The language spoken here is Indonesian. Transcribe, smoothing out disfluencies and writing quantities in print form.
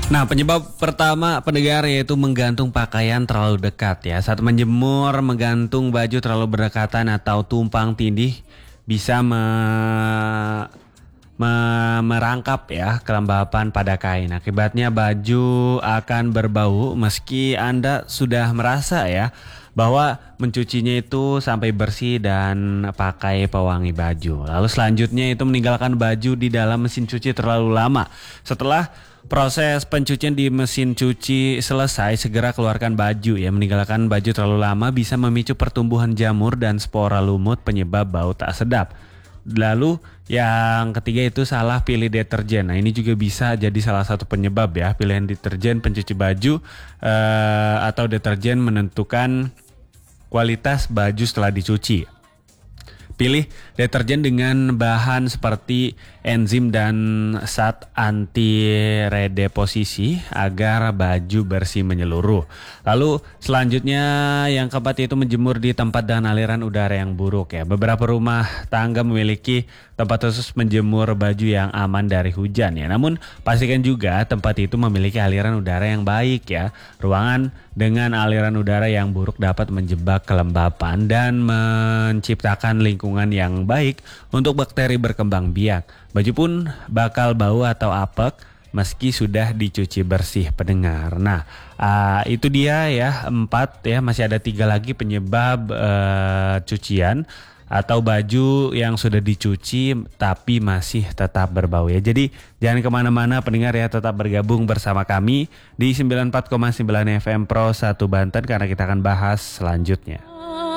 Nah, penyebab pertama pendengar yaitu menggantung pakaian terlalu dekat ya. Saat menjemur, menggantung baju terlalu berdekatan atau tumpang tindih bisa merangkap ya kelembapan pada kain. Akibatnya baju akan berbau meski Anda sudah merasa ya bahwa mencucinya itu sampai bersih dan pakai pewangi baju. Lalu selanjutnya itu meninggalkan baju di dalam mesin cuci terlalu lama. Setelah proses pencucian di mesin cuci selesai, segera keluarkan baju ya. Meninggalkan baju terlalu lama bisa memicu pertumbuhan jamur dan spora lumut penyebab bau tak sedap. Lalu yang ketiga itu salah pilih deterjen. Nah, ini juga bisa jadi salah satu penyebab ya. Pilihan deterjen pencuci baju atau deterjen menentukan kualitas baju setelah dicuci. Pilih deterjen dengan bahan seperti enzim dan zat anti redeposisi agar baju bersih menyeluruh. Lalu selanjutnya yang keempat yaitu menjemur di tempat dengan aliran udara yang buruk ya. Beberapa rumah tangga memiliki tempat khusus menjemur baju yang aman dari hujan ya. Namun pastikan juga tempat itu memiliki aliran udara yang baik ya. Ruangan dengan aliran udara yang buruk dapat menjebak kelembapan dan menciptakan lingkungan yang baik untuk bakteri berkembang biak. Baju pun bakal bau atau apek meski sudah dicuci bersih pendengar. Nah, itu dia ya 4 ya, masih ada 3 lagi penyebab cucian atau baju yang sudah dicuci tapi masih tetap berbau ya. Jadi jangan kemana-mana pendengar ya, tetap bergabung bersama kami di 94,9 FM Pro 1 Banten karena kita akan bahas selanjutnya.